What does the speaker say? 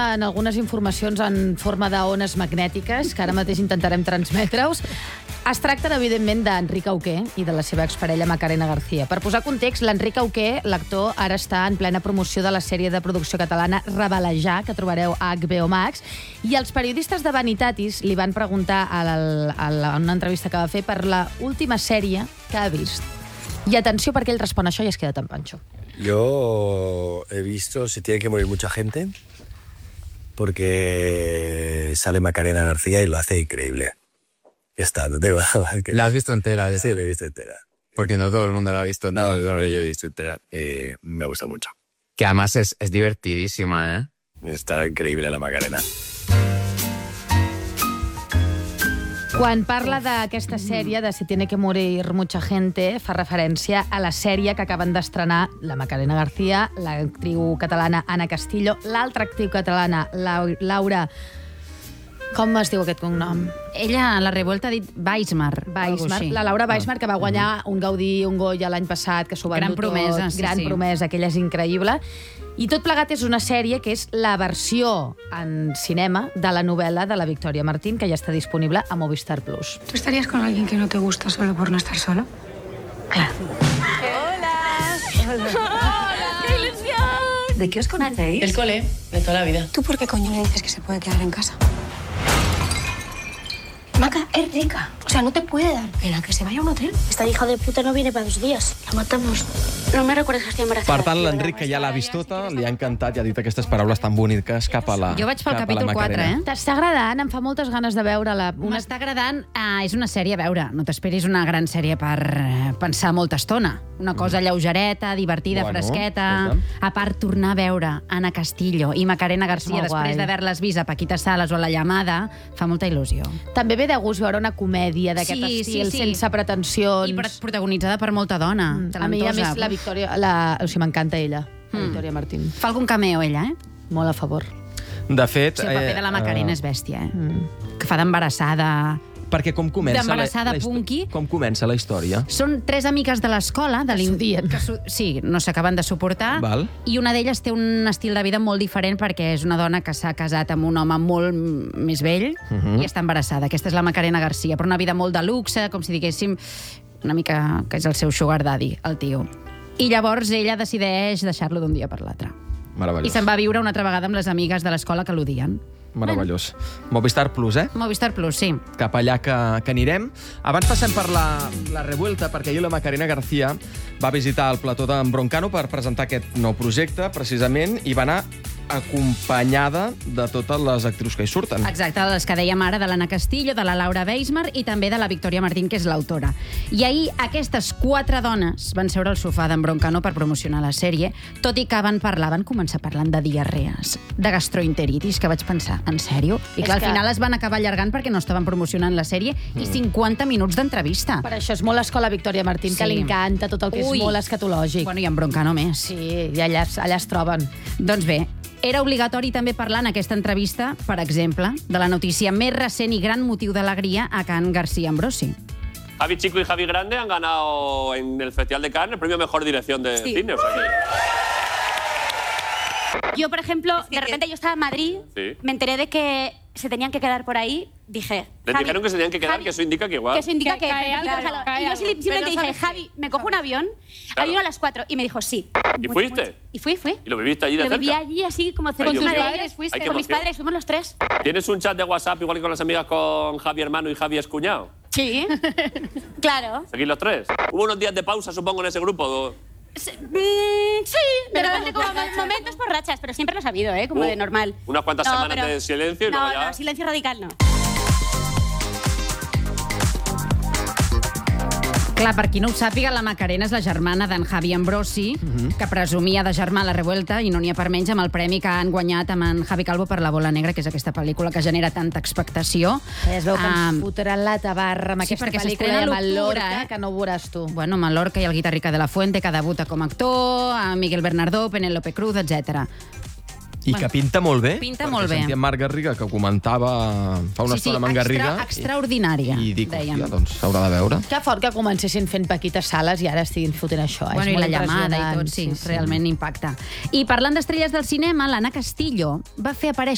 en algunes informacions en forma d'ones magnètiques, que ara mateix intentarem transmetre-us. Es tracta, evidentment, d'Enric Auqué i de la seva exparella Macarena García. Per posar context, l'Enric Auqué, l'actor, ara està en plena promoció de la sèrie de producció catalana Rebelejar, que trobareu a HBO Max, i els periodistes de Vanitatis li van preguntar en una entrevista que va fer per la última sèrie que ha vist. I atenció, perquè ell respon això i es queda tan panxo. Yo he visto Se tiene que morir mucha gente porque sale Macarena García y lo hace increíble. Ya está, no tengo nada más que... ¿La has visto entera? Sí, la he visto entera. Porque no todo el mundo la ha visto. No, yo he visto entera. Me gusta mucho. Que además es divertidísima, ¿eh? Está increíble la Macarena. Quan parla d'aquesta sèrie de Se tiene que morir mucha gente, fa referència a la sèrie que acaben d'estrenar la Macarena García, l'actriu catalana Ana Castillo, l'altra actriu catalana Laura... Com es diu aquest cognom? Ella, a la Revuelta, ha dit Weismar. La Laura Weismar, que va guanyar un Gaudí, un Goya l'any passat, que s'ho va endur tot. Promesa, sí, Gran promesa, aquella és increïble. I tot plegat és una sèrie que és la versió en cinema de la novel·la de la Victoria Martín, que ja està disponible a Movistar Plus. ¿Tú estarías con alguien que no te gusta solo por no estar solo? Claro. ¡Hola! ¡Qué ilusión! ¿De qué os conocéis? Del cole, de toda la vida. ¿Tú por qué coño le dices que se puede quedar en casa? Maca, es rica. O sea, no te puede dar pena que se vaya a un hotel. Esta hija de puta no viene para 2 días. La matamos. No me recuerdes que estoy embarazada. Per tant, l'Enric, que ja l'ha vist tota, li ha encantat i ha dit aquestes paraules tan boniques cap a la Jo vaig pel capítol 4, eh? T'està agradant? Em fa moltes ganes de veure-la. M'està agradant. És una sèrie a veure. No t'esperis una gran sèrie per pensar molta estona. Una cosa lleugereta, divertida, fresqueta. A part, tornar a veure Ana Castillo i Macarena García després d'haver-les vist a Paquita Salas o a La Llamada fa molta il·lusió. També ve de gust veure una comèdia d'aquest estil, sense pretensions. I protagonitzada per molta dona, talentosa. A mi, a més, la Victoria... O sigui, m'encanta ella, la Victoria Martín. Fa algun cameo, ella, eh? Molt a favor. De fet... El paper de la Macarena és bèstia, eh? Que fa d'embarassada... Perquè com comença d'embarassada punky. Com comença la història? Són 3 amiques de l'escola... Que s'odien. Sí, no s'acaben de suportar. Val. I una d'elles té un estil de vida molt diferent perquè és una dona que s'ha casat amb un home molt més vell i està embarassada. Aquesta és la Macarena García, però una vida molt de luxe, com si diguéssim, una mica que és el seu sugar daddy, el tio. I llavors ella decideix deixar-lo d'un dia per l'altre. Meravellós. I se'n va viure una altra vegada amb les amigues de l'escola que l'odien. Meravellós. Movistar Plus, eh? Movistar Plus, sí. Cap allà que anirem. Abans passem per la Revuelta, perquè ahir la Macarena García va visitar el plató d'en Broncano per presentar aquest nou projecte, precisament, i va anar acompanyada de totes les actrius que hi surten. Exacte, les que dèiem ara, de l'Anna Castillo, de la Laura Weismar i també de la Victoria Martín, que és l'autora. I ahir aquestes 4 dones van seure al sofà d'en Broncano per promocionar la sèrie, tot i que van començar parlant de diarrees, de gastroenteritis, que vaig pensar, en sèrio? I clar, al final es van acabar allargant perquè no estaven promocionant la sèrie i 50 minuts d'entrevista. Per això és molt escola Victoria Martín, que li encanta tot el que és molt escatològic. Bueno, i en Broncano més. Sí, i allà es troben. Doncs bé, era obligatori també parlar en aquesta entrevista, per exemple, de la notícia més recent i gran motiu d'alegria a Can García Ambrosi. Javi Chico y Javi Grande han ganado en el Festival de Cannes el premio a Mejor Dirección de Cine. O sea que... Yo, por ejemplo, de repente yo estaba en Madrid, me enteré de que se tenían que quedar por ahí, dije... Les dijeron que se tenían que quedar, que eso indica que igual... Que eso indica que y yo simplemente dije, Javi, me cojo un avión, hay uno a las 4, y me dijo sí. ¿Y fuiste? Y fui. ¿Y lo viviste allí de cerca? Lo viví allí así como cerca. ¿Con tus padres fuiste? Con mis padres, fuimos los 3. ¿Tienes un chat de WhatsApp igual que con las amigas con Javi hermano y Javi es cuñado? Sí, claro. ¿Seguís los 3? ¿Hubo unos días de pausa, supongo, en ese grupo? Sí, de repente como momentos por rachas, pero siempre lo he sabido, como de normal. Unas cuantas semanas de silencio y luego ya... No, silencio radical no. Clar, per qui no ho sàpiga, la Macarena és la germana d'en Javi Ambrosi, que presumia de germà a la Revuelta, i no n'hi ha per menys amb el premi que han guanyat amb en Javi Calvo per La bola negra, que és aquesta pel·lícula que genera tanta expectació. Es veu que ens fotran la tabarra amb aquesta pel·lícula de Mallorca, que no ho veuràs tu. Bueno, Mallorca i el Guitarrica de la Fuente, que debuta com a actor, a Miguel Bernardó, Penélope Cruz, etc. I que pinta molt bé. Pinta molt bé. Sentia Marc Garriga, que comentava fa una estona amb en Garriga. Extraordinària, I dic, dèiem. hòstia, doncs s'haurà de veure. Que fort que comencessin fent Paquita Salas i ara estiguin fotent això. Bueno, i La llamada i tot, sí, realment impacta. I parlant d'estrelles del cinema, l'Anna Castillo va fer aparèixer